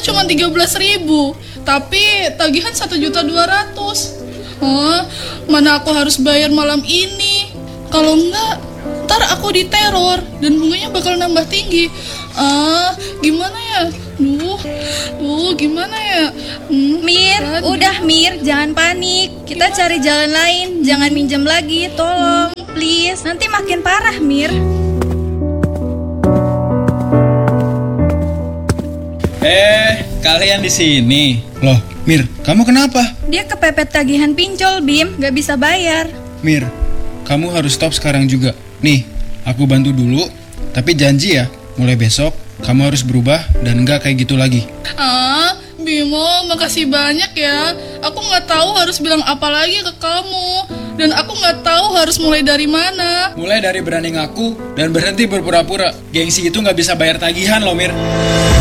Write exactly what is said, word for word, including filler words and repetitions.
cuma tiga belas ribu, tapi tagihan satu juta dua ratus. Hah, mana aku harus bayar malam ini? Kalau enggak, ntar aku diteror dan bunganya bakal nambah tinggi. Ah, gimana ya? Duh, duh, gimana ya? Hmm, Mir, tadi. udah Mir, jangan panik. Kita Gimana? cari jalan lain, jangan minjem lagi, tolong, please. Nanti makin parah, Mir. Eh, kalian di sini. Loh, Mir, kamu kenapa? Dia kepepet tagihan pinjol, Bim, gak bisa bayar. Mir, kamu harus stop sekarang juga. Nih, aku bantu dulu, tapi janji ya, mulai besok kamu harus berubah dan nggak kayak gitu lagi. Ah, Bimo, makasih banyak ya. Aku nggak tahu harus bilang apa lagi ke kamu, dan aku nggak tahu harus mulai dari mana. Mulai dari berani ngaku dan berhenti berpura-pura. Gengsi itu nggak bisa bayar tagihan loh, Mir.